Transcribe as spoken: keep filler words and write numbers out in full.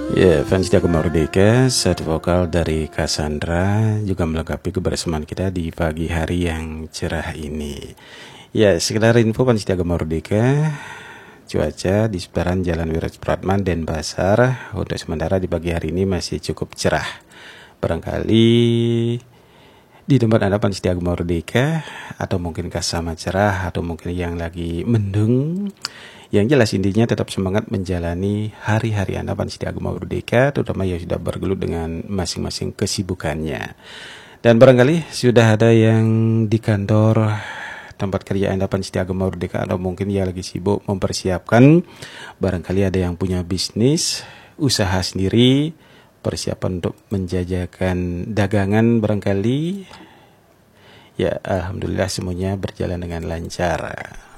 Ya, fans Jaga Merdeka, satu vokal dari Cassandra juga melengkapi kebersamaan kita di pagi hari yang cerah ini. Ya, sekedar info fans Jaga Merdeka, cuaca di seputaran Jalan Wira Supratman Denpasar untuk sementara di pagi hari ini masih cukup cerah. Barangkali di tempat Anda fans Jaga Merdeka, atau mungkinkah sama cerah, atau mungkin yang lagi mendung. Yang jelas intinya tetap semangat menjalani hari-hari Anda fans Setia Agama Merdeka, terutama yang sudah bergelut dengan masing-masing kesibukannya. Dan barangkali sudah ada yang di kantor tempat kerja Anda fans Setia Agama Merdeka, atau mungkin yang lagi sibuk mempersiapkan, barangkali ada yang punya bisnis, usaha sendiri, persiapan untuk menjajakan dagangan barangkali. Ya, alhamdulillah semuanya berjalan dengan lancar.